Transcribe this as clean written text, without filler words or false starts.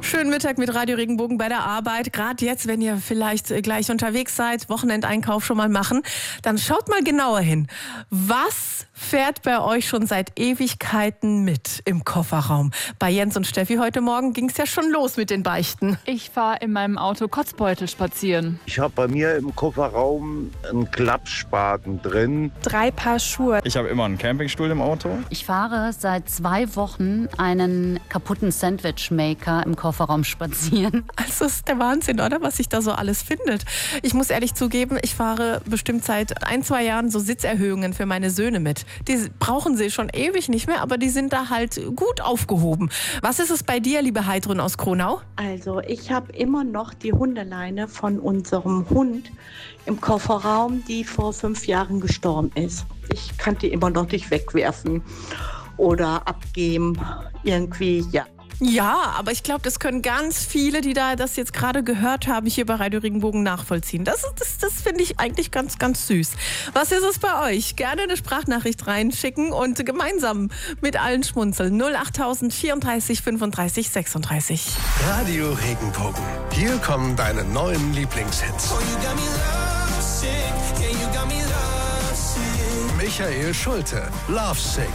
Schönen Mittag mit Radio Regenbogen bei der Arbeit. Gerade jetzt, wenn ihr vielleicht gleich unterwegs seid, Wochenendeinkauf schon mal machen, dann schaut mal genauer hin. Was fährt bei euch schon seit Ewigkeiten mit im Kofferraum? Bei Jens und Steffi heute Morgen ging es ja schon los mit den Beichten. Ich fahre in meinem Auto Kotzbeutel spazieren. Ich habe bei mir im Kofferraum einen Klappspaten drin. 3 Paar Schuhe. Ich habe immer einen Campingstuhl im Auto. Ich fahre seit 2 Wochen einen kaputten Sandwichmaker im Kofferraum spazieren. Also das ist der Wahnsinn, oder? Was sich da so alles findet. Ich muss ehrlich zugeben, ich fahre bestimmt seit 1-2 Jahren so Sitzerhöhungen für meine Söhne mit. Die brauchen sie schon ewig nicht mehr, aber die sind da halt gut aufgehoben. Was ist es bei dir, liebe Heidrun aus Kronau? Also ich habe immer noch die Hundeleine von unserem Hund im Kofferraum, die vor 5 Jahren gestorben ist. Ich kann die immer noch nicht wegwerfen oder abgeben. Irgendwie, ja. Ja, aber ich glaube, das können ganz viele, die da das jetzt gerade gehört haben, hier bei Radio Regenbogen nachvollziehen. Das finde ich eigentlich ganz, ganz süß. Was ist es bei euch? Gerne eine Sprachnachricht reinschicken und gemeinsam mit allen schmunzeln. 08000 34 35 36. Radio Regenbogen. Hier kommen deine neuen Lieblingshits. Michael Schulte, Love Sick.